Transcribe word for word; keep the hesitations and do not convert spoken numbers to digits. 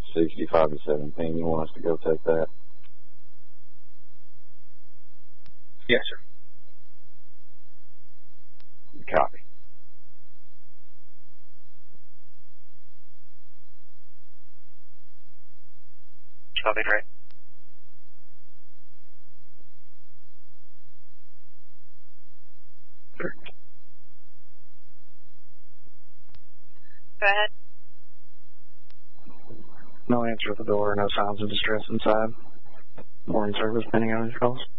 sixty-five to seventeen. You want us to go take that? Yes, sir. Copy. Copy, right. Sure. Go ahead. No answer at the door, no signs of distress inside. Morning service pending on these calls.